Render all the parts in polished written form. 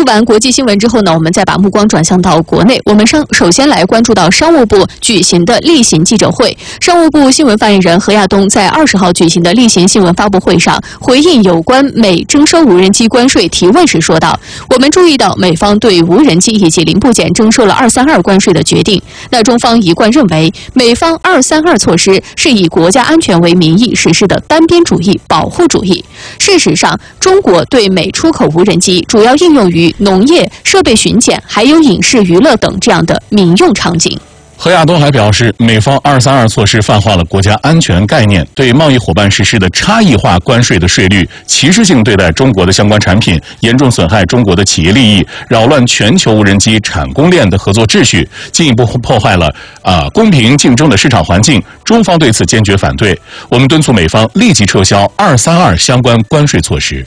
注完国际新闻之后呢，我们再把目光转向到国内。我们首先来关注到商务部举行的例行记者会。商务部新闻发言人何亚东在20号举行的例行新闻发布会上，回应有关美征收无人机关税提问时说道：“我们注意到美方对无人机以及零部件征收了232关税的决定。那中方一贯认为，美方232措施是以国家安全为名义实施的单边主义、保护主义。事实上，中国对美出口无人机主要应用于农业、设备巡检，还有影视娱乐等这样的民用场景。” 何亚东还表示，美方232措施泛化了国家安全概念，对贸易伙伴实施的差异化关税的税率，歧视性对待中国的相关产品，严重损害中国的企业利益，扰乱全球无人机产供链的合作秩序，进一步破坏了公平竞争的市场环境。中方对此坚决反对，我们敦促美方立即撤销232相关关税措施。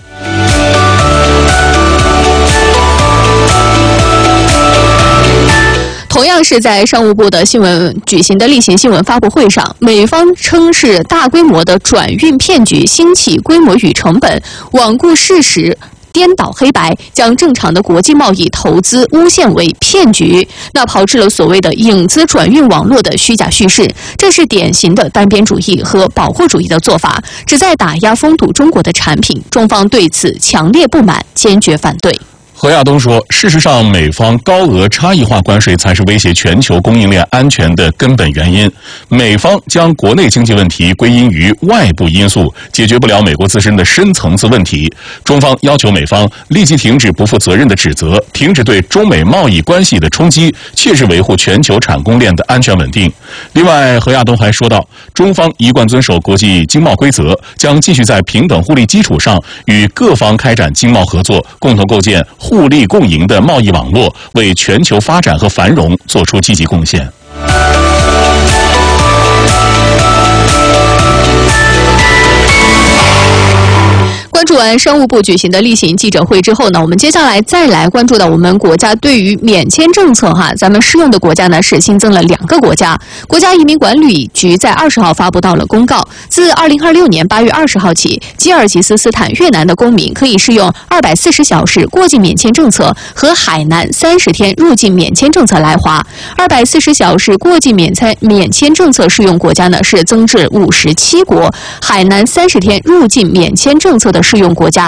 同样是在商务部的举行的例行新闻发布会上，美方称是大规模的转运骗局兴起规模与成本，罔顾事实，颠倒黑白，将正常的国际贸易投资诬陷为骗局，那炮制了所谓的影子转运网络的虚假叙事，这是典型的单边主义和保护主义的做法，旨在打压封堵中国的产品。中方对此强烈不满，坚决反对。 何亚东说，事实上，美方高额差异化关税才是威胁全球供应链安全的根本原因。美方将国内经济问题归因于外部因素，解决不了美国自身的深层次问题。中方要求美方立即停止不负责任的指责，停止对中美贸易关系的冲击，切实维护全球产供链的安全稳定。另外，何亚东还说到，中方一贯遵守国际经贸规则，将继续在平等互利基础上与各方开展经贸合作，共同构建互利共赢的贸易网络，为全球发展和繁荣做出积极贡献。 关注完商务部举行的例行记者会之后呢，我们接下来再来关注到我们国家对于免签政策咱们适用的国家呢是新增了2个国家。国家移民管理局在20号发布到了公告，自2026年8月20号起，吉尔吉斯斯坦、越南的公民可以适用240小时过境免签政策和海南30天入境免签政策来华。240小时过境免签政策适用国家呢是增至57国，海南30天入境免签政策的适用国家